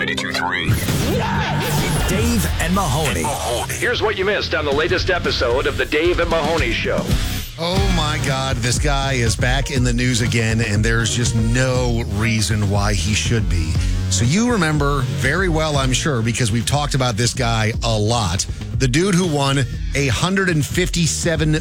92.3. Dave and Mahoney. Here's what you missed on the latest episode of the Dave and Mahoney Show. Oh my God, this guy is back in the news again, and there's just no reason why he should be. So you remember very well, I'm sure, because we've talked about this guy a lot. The dude who won $167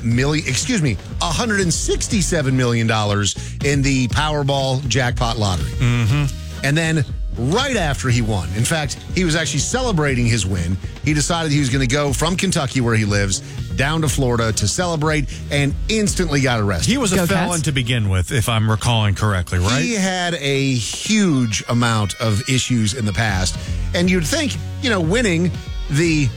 million in the Powerball jackpot lottery. Mm-hmm. And then right after he won, in fact, he was actually celebrating his win. He decided he was going to go from Kentucky, where he lives, down to Florida to celebrate, and instantly got arrested. He was a felon to begin with, if I'm recalling correctly, right? He had a huge amount of issues in the past. And you'd think, winning the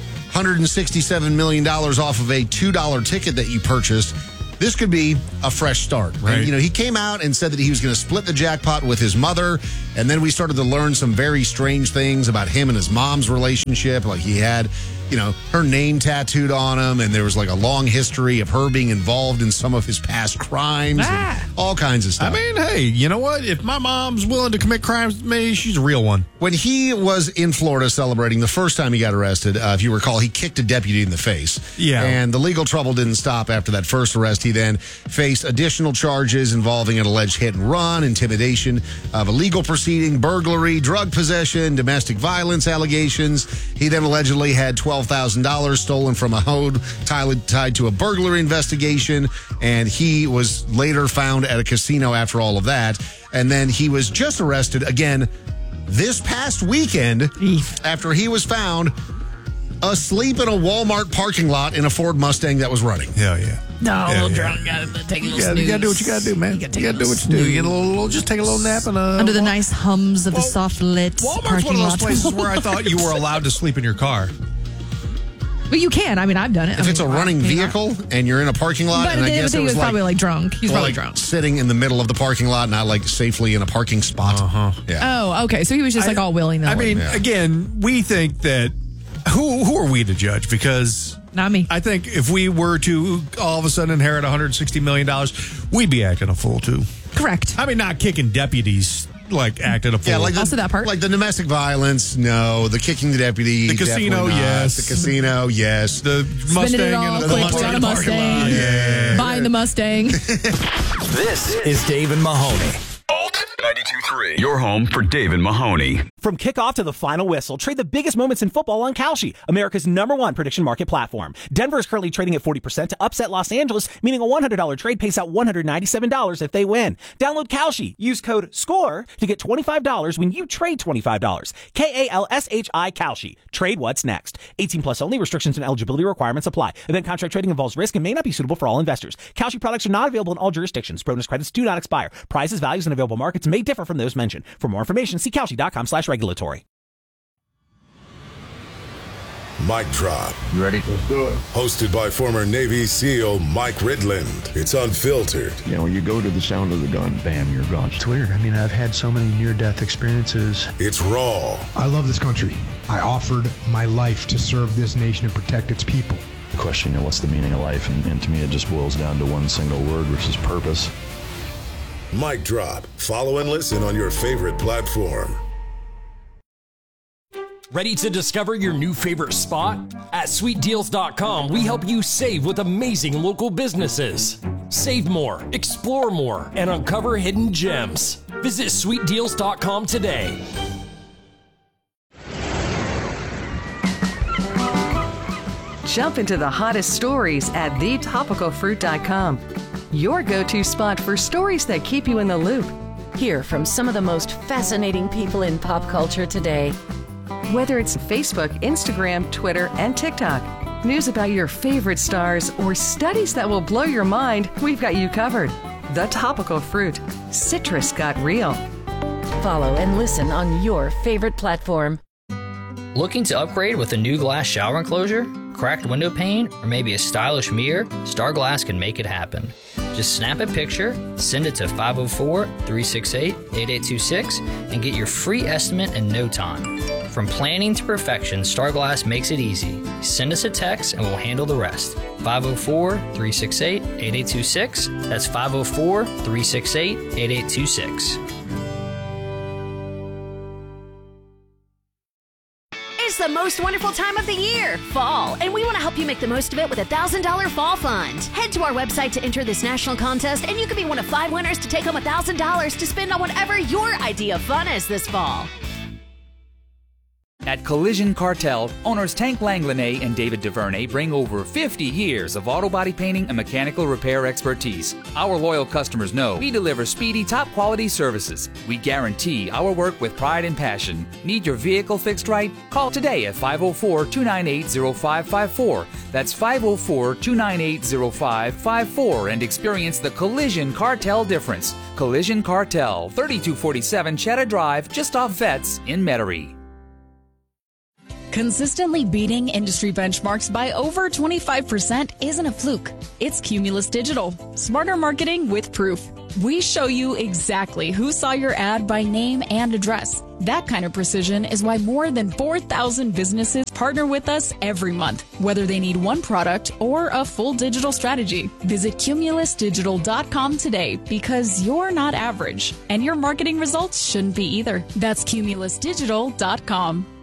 $167 million off of a $2 ticket that you purchased, this could be a fresh start. Right. And, he came out and said that he was going to split the jackpot with his mother. And then we started to learn some very strange things about him and his mom's relationship. Like he had, her name tattooed on him. And there was like a long history of her being involved in some of his past crimes. And all kinds of stuff. I mean, hey, you know what? If my mom's willing to commit crimes with me, she's a real one. When he was in Florida celebrating the first time he got arrested, if you recall, he kicked a deputy in the face. Yeah. And the legal trouble didn't stop after that first arrest. He then faced additional charges involving an alleged hit and run, intimidation of a legal proceeding, burglary, drug possession, domestic violence allegations. He then allegedly had $12,000 stolen from a home tied to a burglary investigation. And he was later found at a casino after all of that. And then he was just arrested again this past weekend after he was found asleep in a Walmart parking lot in a Ford Mustang that was running. Yeah. No, a little drunk. Gotta take a little snooze. You gotta do what you gotta do, man. You gotta do what you do. You get a little, just take a little nap under the nice hums of the soft lit Walmart's parking one of those lot. places where I thought you were allowed to sleep in your car. But you can. I mean, I've done it. If it's a running vehicle and you're in a parking lot, but and I guess he was probably like drunk. He's probably drunk. Sitting in the middle of the parking lot, not like safely in a parking spot. Yeah. Oh, okay. So he was just like all willy-nilly. I mean, again, we think that who are we to judge? Because not me. I think if we were to all of a sudden inherit $160 million, we'd be acting a fool too. Correct. I mean, not kicking deputies. Like acted a fool. Yeah, like also that part. Like the domestic violence, no. The kicking the deputy, the casino, yes. The casino, yes. The Mustang and the Mustang. Yeah. Buying the Mustang. This is Dave and Mahoney. Alt 92.3. Your home for Dave and Mahoney. From kickoff to the final whistle, trade the biggest moments in football on Kalshi, America's #1 prediction market platform. Denver is currently trading at 40% to upset Los Angeles, meaning a $100 trade pays out $197 if they win. Download Kalshi. Use code SCORE to get $25 when you trade $25. KALSHI Kalshi. Trade what's next. 18 plus only. Restrictions and eligibility requirements apply. Event contract trading involves risk and may not be suitable for all investors. Kalshi products are not available in all jurisdictions. Bonus credits do not expire. Prices, values, and available markets may differ from those mentioned. For more information, see Kalshi.com/regulatory. Mic Drop. You ready? Let's do it. Hosted by former Navy SEAL Mike Ridland. It's unfiltered. When you go to the sound of the gun, bam, you're gone. It's weird. I mean, I've had so many near-death experiences. It's raw. I love this country. I offered my life to serve this nation and protect its people. The question, what's the meaning of life? And to me, it just boils down to one single word, which is purpose. Mic Drop. Follow and listen on your favorite platform. Ready to discover your new favorite spot? At sweetdeals.com, we help you save with amazing local businesses. Save more, explore more, and uncover hidden gems. Visit sweetdeals.com today. Jump into the hottest stories at thetopicalfruit.com. Your go-to spot for stories that keep you in the loop. Hear from some of the most fascinating people in pop culture today. Whether it's Facebook, Instagram, Twitter, and TikTok, news about your favorite stars, or studies that will blow your mind, we've got you covered. The Topical Fruit. Citrus got real. Follow and listen on your favorite platform. Looking to upgrade with a new glass shower enclosure, cracked window pane, or maybe a stylish mirror? Star Glass can make it happen. Just snap a picture, send it to 504-368-8826, and get your free estimate in no time. From planning to perfection, Star Glass makes it easy. Send us a text and we'll handle the rest. 504-368-8826. That's 504-368-8826. It's the most wonderful time of the year, fall, and we want to help you make the most of it with a $1,000 fall fund. Head to our website to enter this national contest, and you could be one of 5 winners to take home $1,000 to spend on whatever your idea of fun is this fall. At Collision Cartel, owners Tank Langlanay and David DuVernay bring over 50 years of auto body painting and mechanical repair expertise. Our loyal customers know we deliver speedy, top-quality services. We guarantee our work with pride and passion. Need your vehicle fixed right? Call today at 504-298-0554. That's 504-298-0554 and experience the Collision Cartel difference. Collision Cartel, 3247 Cheddar Drive, just off Vets in Metairie. Consistently beating industry benchmarks by over 25% isn't a fluke. It's Cumulus Digital. Smarter marketing with proof. We show you exactly who saw your ad by name and address. That kind of precision is why more than 4,000 businesses partner with us every month, whether they need one product or a full digital strategy. Visit cumulusdigital.com today because you're not average, and your marketing results shouldn't be either. That's cumulusdigital.com.